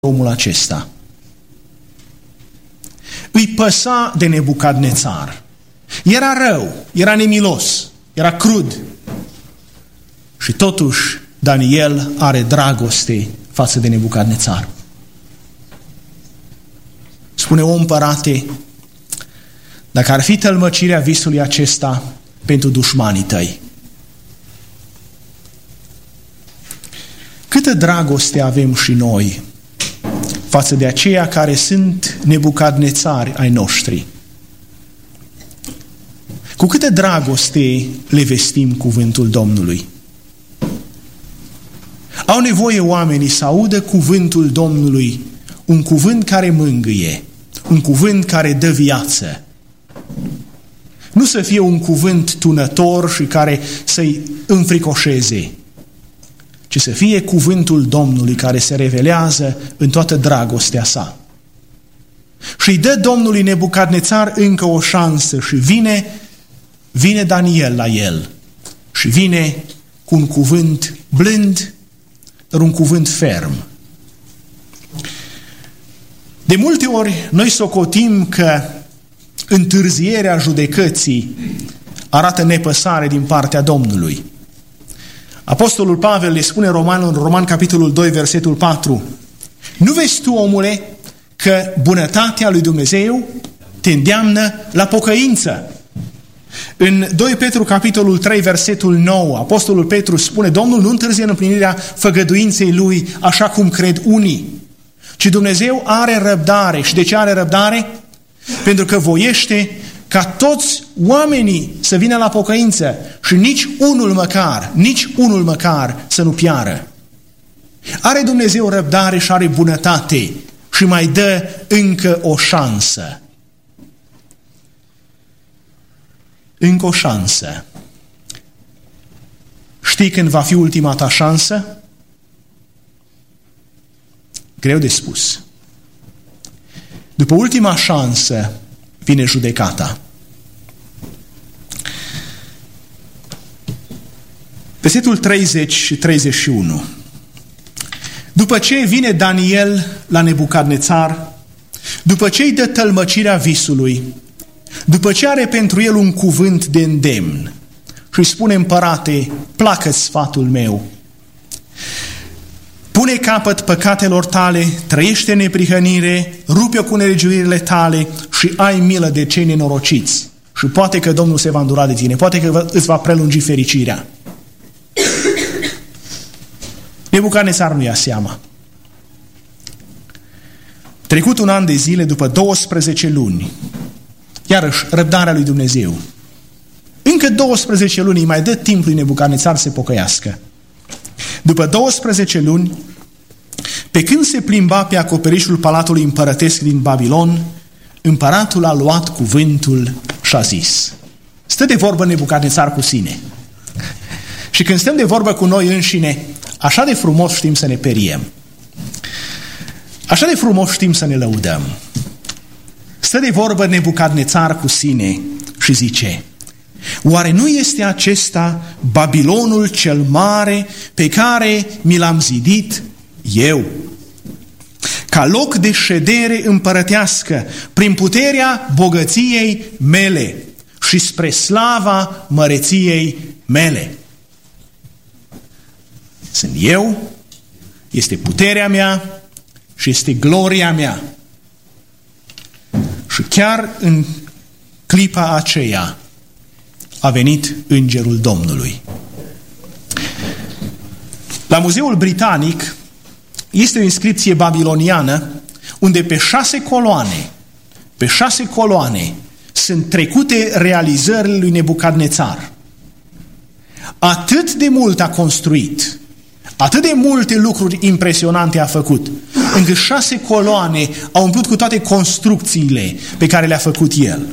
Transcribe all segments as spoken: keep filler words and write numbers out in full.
omul acesta. Îi păsa de Nebucadnețar. Era rău, era nemilos, era crud. Și totuși Daniel are dragoste față de Nebucadnețar. Spune: o împărate, dacă ar fi tălmăcirea visului acesta pentru dușmanii tăi, câtă dragoste avem și noi față de aceia care sunt Nebucadnețari ai noștri. Cu câtă dragoste le vestim cuvântul Domnului. Au nevoie oamenii să audă cuvântul Domnului, un cuvânt care mângâie, un cuvânt care dă viață. Nu să fie un cuvânt tunător și care să-i înfricoșeze, ci să fie cuvântul Domnului care se revelează în toată dragostea sa. Și îi dă Domnului Nebucadnețar încă o șansă și vine, vine Daniel la el și vine cu un cuvânt blând, dar un cuvânt ferm. De multe ori noi socotim că întârzierea judecății arată nepăsare din partea Domnului. Apostolul Pavel le spune Romanul, în Roman capitolul doi, versetul patru: nu vezi tu, omule, că bunătatea lui Dumnezeu te îndeamnă la pocăință? În doi Petru capitolul trei, versetul nouă, Apostolul Petru spune: Domnul nu întârzie în împlinirea făgăduinței lui, așa cum cred unii, ci Dumnezeu are răbdare. Și de ce are răbdare? Pentru că voiește ca toți oamenii să vină la pocăință și nici unul măcar, nici unul măcar să nu piară. Are Dumnezeu răbdare și are bunătate și mai dă încă o șansă. Încă o șansă. Știi când va fi ultima ta șansă? Greu de spus. După ultima șansă vine judecata. Versetul treizeci și treizeci și unu. După ce vine Daniel la Nebucadnețar, după ce îi dă tălmăcirea visului, după ce are pentru el un cuvânt de îndemn și îi spune: împărate, placă-ți sfatul meu, pune capăt păcatelor tale, trăiește în neprihănire, rupe-o cu nelegiuirile tale și ai milă de cei nenorociți. Și poate că Domnul se va îndura de tine, poate că îți va prelungi fericirea. Nebucadnețar nu ia seama. Trecut un an de zile, după douăsprezece luni, iarăși răbdarea lui Dumnezeu. Încă douăsprezece luni îi mai dă timp lui Nebucadnețar să se pocăiască. După douăsprezece luni, pe când se plimba pe acoperișul palatului împărătesc din Babilon, împăratul a luat cuvântul și a zis. Stă de vorbă Nebucadnețar cu sine. Și când stăm de vorbă cu noi înșine, așa de frumos știm să ne periem. Așa de frumos știm să ne lăudăm. Stă de vorbă Nebucadnețar cu sine și zice: oare nu este acesta Babilonul cel mare pe care mi l-am zidit eu, ca loc de ședere împărătească, prin puterea bogăției mele și spre slava măreției mele? Sunt eu, este puterea mea și este gloria mea. Și chiar în clipa aceea a venit îngerul Domnului. La Muzeul Britanic este o inscripție babiloniană unde pe șase coloane, pe șase coloane sunt trecute realizările lui Nebucadnețar. Atât de mult a construit, atât de multe lucruri impresionante a făcut, încât șase coloane au umplut cu toate construcțiile pe care le-a făcut el.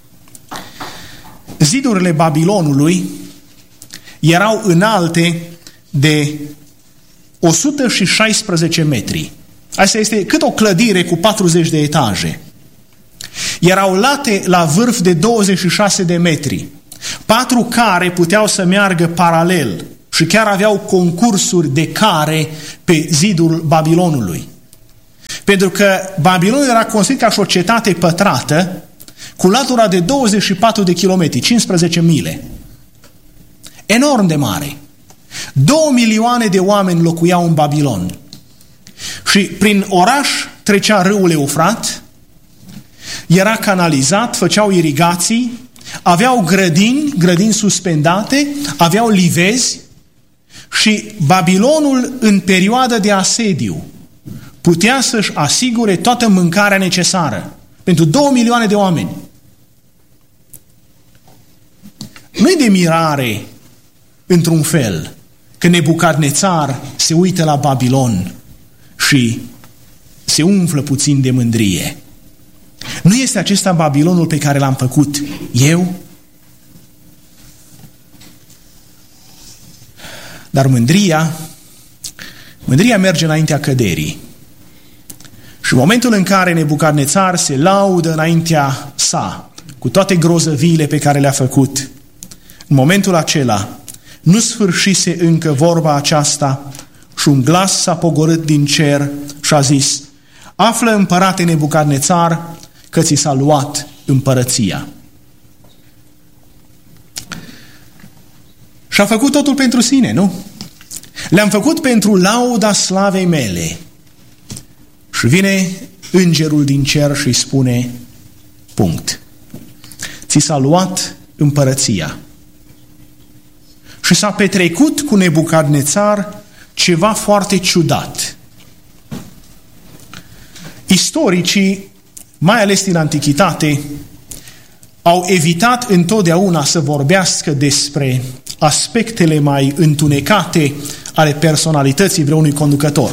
Zidurile Babilonului erau înalte de o sută șaisprezece metri. Asta este cât o clădire cu patruzeci de etaje. Erau late la vârf de douăzeci și șase de metri. Patru care puteau să meargă paralel și chiar aveau concursuri de care pe zidul Babilonului. Pentru că Babilonul era construit ca și o cetate pătrată cu latura de douăzeci și patru de kilometri, cincisprezece mile. Enorm de mare. Două milioane de oameni locuiau în Babilon. Și prin oraș trecea râul Eufrat, era canalizat, făceau irigații, aveau grădini, grădini suspendate, aveau livezi și Babilonul în perioada de asediu putea să-și asigure toată mâncarea necesară pentru două milioane de oameni. Nu-i de mirare, într-un fel, că Nebucadnețar se uită la Babilon și se umflă puțin de mândrie. Nu este acesta Babilonul pe care l-am făcut eu? Dar mândria, mândria merge înaintea căderii. Și în momentul în care Nebucadnețar se laudă înaintea sa cu toate grozăviile pe care le-a făcut, în momentul acela nu sfârșise încă vorba aceasta și un glas s-a pogorât din cer și a zis: află, împărate Nebucadnețar, că ți s-a luat împărăția. Și a făcut totul pentru sine, nu? Le-am făcut pentru lauda slavei mele. Și vine îngerul din cer și îi spune: punct. Ți s-a luat împărăția. Și s-a petrecut cu Nebucadnețar ceva foarte ciudat. Istoricii, mai ales din antichitate, au evitat întotdeauna să vorbească despre aspectele mai întunecate ale personalității vreunui conducător.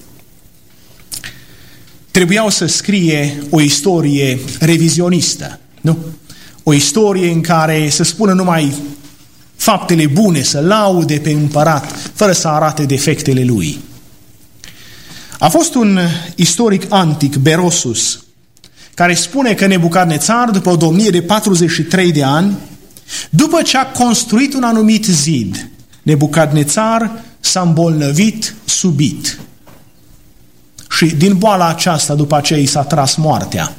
Trebuiau să scrie o istorie revizionistă, nu? O istorie în care să spună numai faptele bune, să laude pe împărat, fără să arate defectele lui. A fost un istoric antic, Berosus, care spune că Nebucadnețar, după o domnie de patruzeci și trei de ani, după ce a construit un anumit zid, Nebucadnețar s-a îmbolnăvit subit. Și din boala aceasta, după aceea, i s-a tras moartea.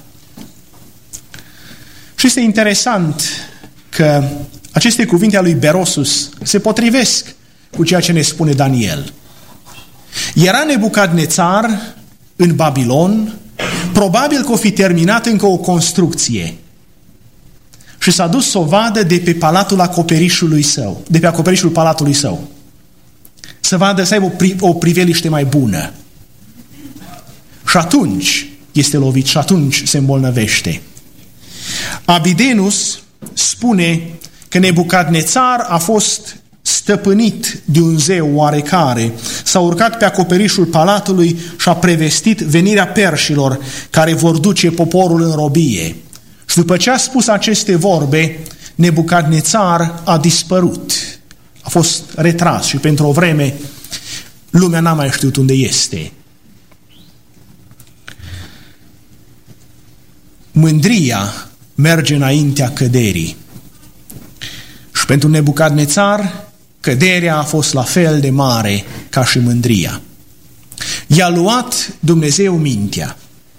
Și este interesant că aceste cuvinte ale lui Berosus se potrivesc cu ceea ce ne spune Daniel. Era Nebucadnețar în Babilon, probabil că o fi terminat încă o construcție și s-a dus să o vadă de pe palatul acoperișului său, de pe acoperișul palatului său. Să vadă, să aibă o, pri- o priveliște mai bună. Și atunci este lovit și atunci se îmbolnăvește. Abidenus spune că Nebucadnețar a fost stăpânit de un zeu oarecare, s-a urcat pe acoperișul palatului și a prevestit venirea perșilor care vor duce poporul în robie. Și după ce a spus aceste vorbe, Nebucadnețar a dispărut. A fost retras și pentru o vreme lumea n-a mai știut unde este. Mândria merge înaintea căderii. Și pentru Nebucadnețar, căderea a fost la fel de mare ca și mândria. I-a luat Dumnezeu mintea.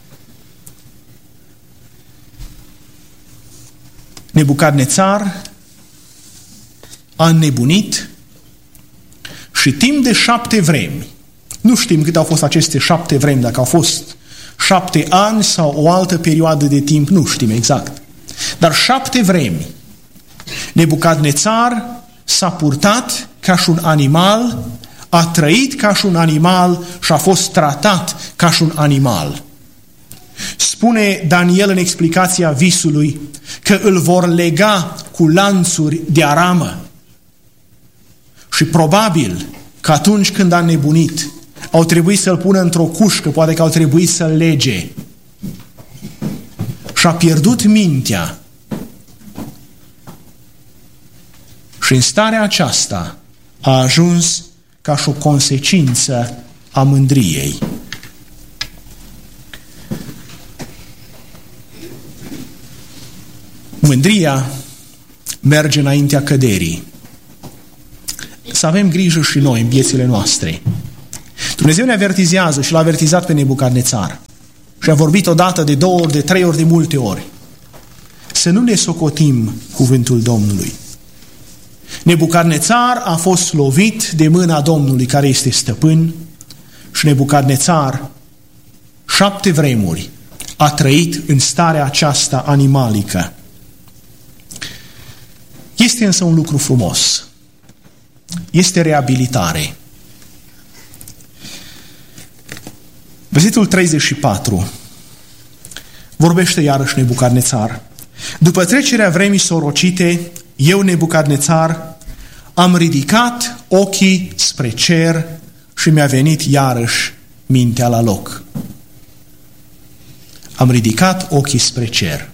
Nebucadnețar a înnebunit și timp de șapte vremi, nu știm cât au fost aceste șapte vremi, dacă au fost șapte ani sau o altă perioadă de timp, nu știm exact. Dar șapte vremi, Nebucadnețar s-a purtat ca și un animal, a trăit ca și un animal și a fost tratat ca și un animal. Spune Daniel în explicația visului că îl vor lega cu lanțuri de aramă. Și probabil că atunci când a nebunit, au trebuit să-l pună într-o cușcă, poate că au trebuit să-l lege. Și a pierdut mintea. Și în starea aceasta a ajuns ca și o consecință a mândriei. Mândria merge înaintea căderii. Să avem grijă și noi în viețile noastre. Dumnezeu ne avertizează și l-a avertizat pe Nebucadnețar. și a vorbit odată, de două ori, de trei ori, de multe ori. Să nu ne socotim cuvântul Domnului. Nebucadnețar a fost lovit de mâna Domnului care este stăpân și Nebucadnețar șapte vremuri a trăit în starea aceasta animalică. Este însă un lucru frumos. Este reabilitare. Versetul treizeci și patru vorbește iarăși Nebucadnețar. După trecerea vremii sorocite, eu, Nebucadnețar, am ridicat ochii spre cer și mi-a venit iarăși mintea la loc. Am ridicat ochii spre cer.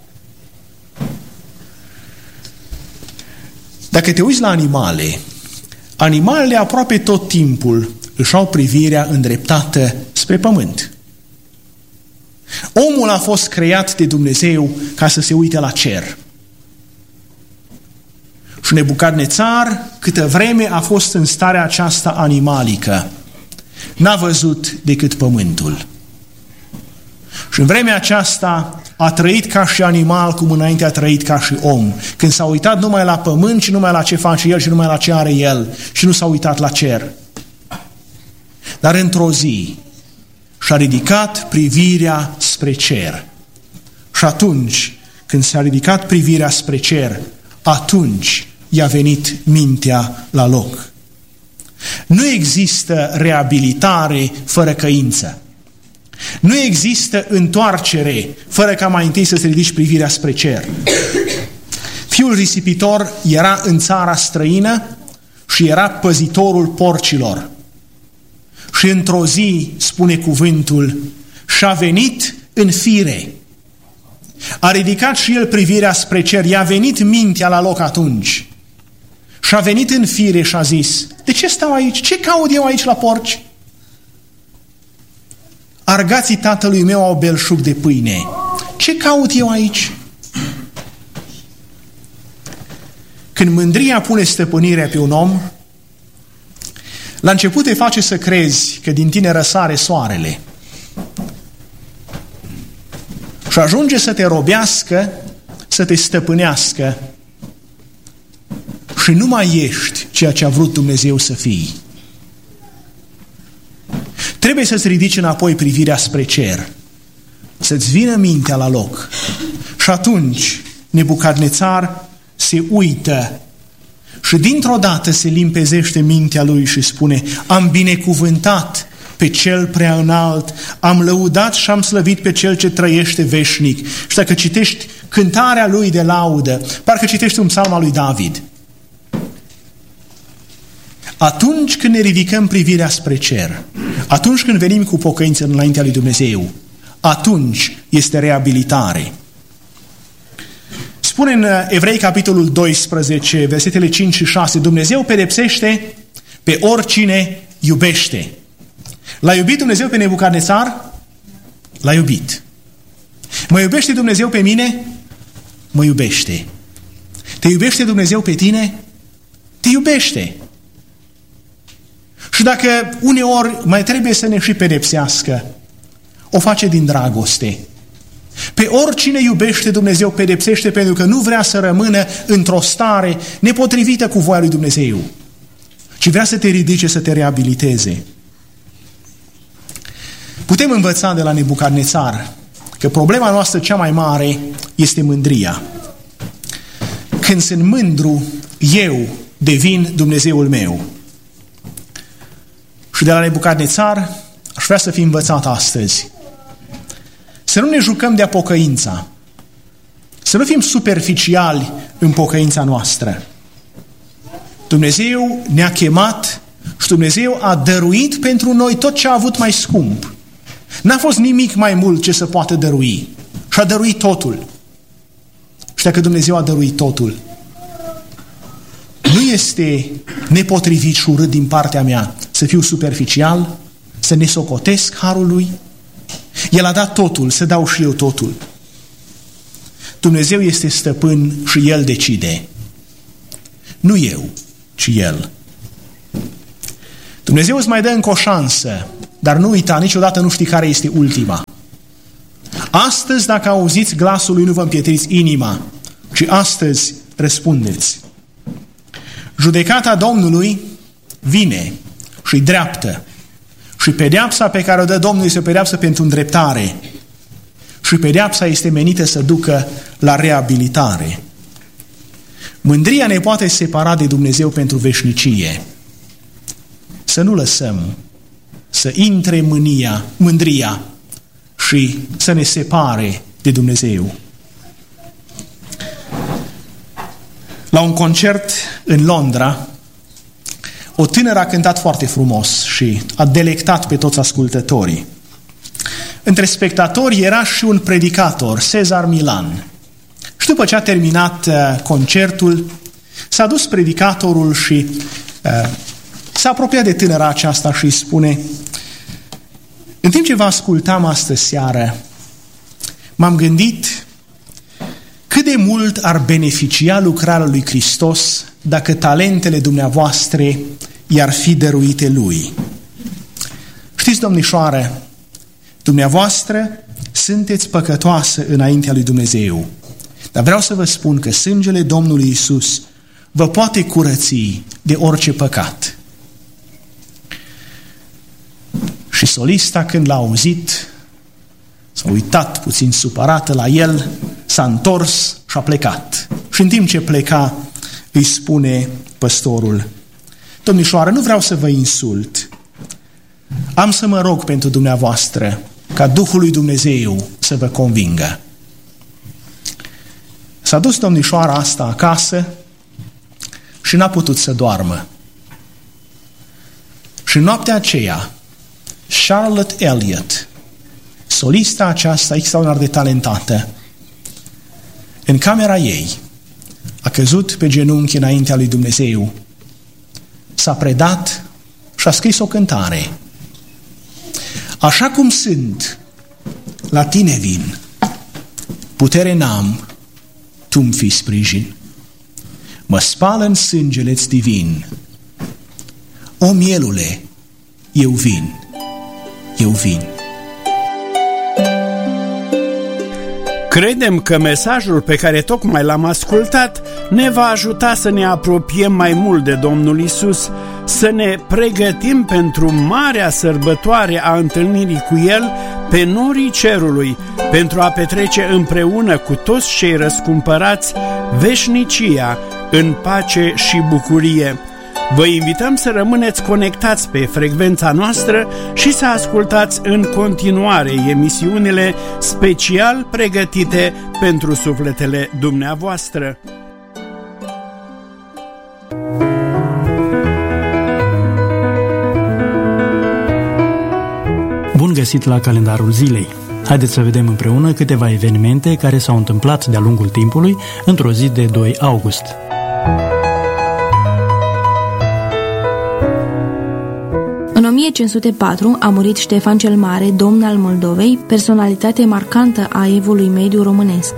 Dacă te uiți la animale, animalele aproape tot timpul își au privirea îndreptată spre pământ. Omul a fost creat de Dumnezeu ca să se uite la cer. Și Nebucadnețar, câtă vreme a fost în starea aceasta animalică, n-a văzut decât pământul. Și în vremea aceasta a trăit ca și animal, cum înainte a trăit ca și om. Când s-a uitat numai la pământ și numai la ce face el și numai la ce are el și nu s-a uitat la cer. Dar într-o zi și-a ridicat privirea spre cer. Și atunci, când s-a ridicat privirea spre cer, atunci i-a venit mintea la loc. Nu există reabilitare fără căință. Nu există întoarcere fără ca mai întâi să se ridici privirea spre cer. Fiul risipitor era în țara străină și era păzitorul porcilor. Și într-o zi, spune cuvântul, și-a venit în fire. A ridicat și el privirea spre cer, i-a venit mintea la loc atunci. Și-a venit în fire și a zis, de ce stau aici? Ce caut eu aici la porci? Argații tatălui meu au belșug de pâine. Ce caut eu aici? Când mândria pune stăpânirea pe un om, la început te face să crezi că din tine răsare soarele. Și ajunge să te robească, să te stăpânească și nu mai ești ceea ce a vrut Dumnezeu să fii. Trebuie să-ți ridici înapoi privirea spre cer, să-ți vină mintea la loc. Și atunci Nebucadnețar se uită și dintr-o dată se limpezește mintea lui și spune, am binecuvântat pe cel prea înalt, am lăudat și am slăvit pe cel ce trăiește veșnic. Și dacă citești cântarea lui de laudă, parcă citești un psalm al lui David. Atunci când ne ridicăm privirea spre cer, atunci când venim cu pocăință înaintea lui Dumnezeu, atunci este reabilitare. Spune în Evrei, capitolul doisprezece, versetele cinci și șase, Dumnezeu pedepsește pe oricine iubește. L-a iubit Dumnezeu pe Nebucadnețar? L-a iubit. Mă iubește Dumnezeu pe mine? Mă iubește. Te iubește Dumnezeu pe tine? Te iubește. Și dacă uneori mai trebuie să ne și pedepsească, o face din dragoste. Pe oricine iubește Dumnezeu pedepsește pentru că nu vrea să rămână într-o stare nepotrivită cu voia lui Dumnezeu, ci vrea să te ridice, să te reabiliteze. Putem învăța de la Nebucadnețar că problema noastră cea mai mare este mândria. Când sunt mândru, eu devin Dumnezeul meu. Și de la Nebucadnețar aș vrea să fim învățat astăzi. Să nu ne jucăm de-a pocăința. Să nu fim superficiali în pocăința noastră. Dumnezeu ne-a chemat și Dumnezeu a dăruit pentru noi tot ce a avut mai scump. N-a fost nimic mai mult ce să poată dărui. Și a dăruit totul. Și dacă Dumnezeu a dăruit totul, nu este nepotrivit și urât din partea mea să fiu superficial, să ne socotesc harul Lui. El a dat totul, să dau și eu totul. Dumnezeu este stăpân și El decide. Nu eu, ci El. Dumnezeu îți mai dă încă o șansă, dar nu uita, niciodată nu știi care este ultima. Astăzi, dacă auziți glasul lui, nu vă împietriți inima, ci astăzi răspundeți. Judecata Domnului vine și dreaptă. Și pedeapsa pe care o dă Domnul este o pedeapsă pentru îndreptare. Și pedeapsa este menită să ducă la reabilitare. Mândria ne poate separa de Dumnezeu pentru veșnicie. Să nu lăsăm să intre mânia, mândria și să ne separe de Dumnezeu. La un concert în Londra, o tânără a cântat foarte frumos și a delectat pe toți ascultătorii. Între spectatori era și un predicator, Cezar Milan. Și după ce a terminat uh, concertul, s-a dus predicatorul și uh, s-a apropiat de tânăra aceasta și îi spune: în timp ce vă ascultam astă seară, m-am gândit cât de mult ar beneficia lucrarea lui Hristos dacă talentele dumneavoastră i-ar fi dăruite Lui. Știți, domnișoară, dumneavoastră sunteți păcătoasă înaintea lui Dumnezeu. Dar vreau să vă spun că sângele Domnului Iisus vă poate curăți de orice păcat. Și solista, când l-a auzit, s-a uitat puțin supărată la el, s-a întors și a plecat. Și în timp ce pleca, îi spune păstorul: domnișoară, nu vreau să vă insult. Am să mă rog pentru dumneavoastră ca Duhul lui Dumnezeu să vă convingă. S-a dus domnișoara asta acasă și n-a putut să doarmă. Și în noaptea aceea, Charlotte Elliott, solista aceasta extraordinar de talentată, în camera ei a căzut pe genunchi înaintea lui Dumnezeu, s-a predat și a scris o cântare. Așa cum sunt, la tine vin, putere n-am, tu-mi fii sprijin, mă spală în sângele-ți divin, o mielule, eu vin, eu vin. Credem că mesajul pe care tocmai l-am ascultat ne va ajuta să ne apropiem mai mult de Domnul Isus, să ne pregătim pentru marea sărbătoare a întâlnirii cu El pe norii cerului, pentru a petrece împreună cu toți cei răscumpărați veșnicia în pace și bucurie. Vă invităm să rămâneți conectați pe frecvența noastră și să ascultați în continuare emisiunile special pregătite pentru sufletele dumneavoastră. Bun găsit la calendarul zilei! Haideți să vedem împreună câteva evenimente care s-au întâmplat de-a lungul timpului într-o zi de doi august. În o mie cinci sute patru a murit Ștefan cel Mare, domn al Moldovei, personalitate marcantă a evului mediu românesc.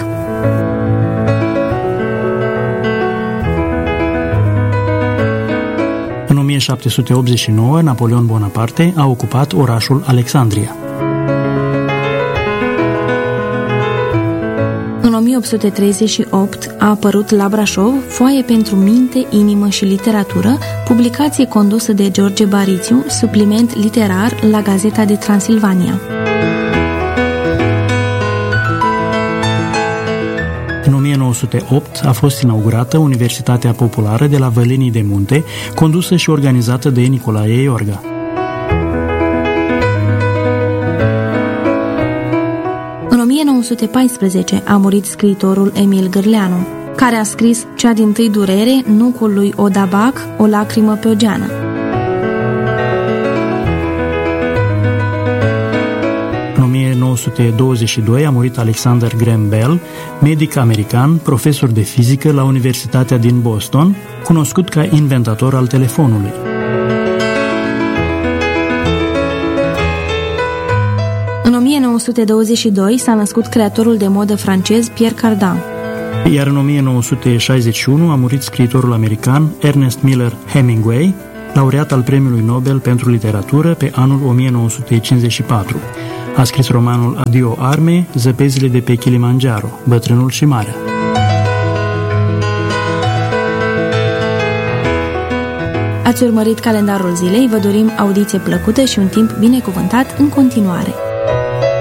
În o mie șapte sute optzeci și nouă, Napoleon Bonaparte a ocupat orașul Alexandria. În o mie opt sute treizeci și opt a apărut la Brașov Foaie pentru minte, inimă și literatură, publicație condusă de George Barițiu, supliment literar la Gazeta de Transilvania. În o mie nouă sute opt a fost inaugurată Universitatea Populară de la Vălenii de Munte, condusă și organizată de Nicolae Iorga. În o mie nouă sute paisprezece a murit scriitorul Emil Gârleanu, care a scris Cea dintâi durere, nucul lui Odabac, o lacrimă pe o geană. În o mie nouă sute douăzeci și doi a murit Alexander Graham Bell, medic american, profesor de fizică la Universitatea din Boston, cunoscut ca inventator al telefonului. În o mie nouă sute douăzeci și doi s-a născut creatorul de modă francez Pierre Cardin. Iar în o mie nouă sute șaizeci și unu a murit scriitorul american Ernest Miller Hemingway, laureat al Premiului Nobel pentru Literatură pe anul o mie nouă sute cincizeci și patru. A scris romanul Adio Arme, Zăpezile de pe Kilimanjaro, Bătrânul și Marea. Ați urmărit calendarul zilei, vă dorim audiție plăcută și un timp binecuvântat în continuare.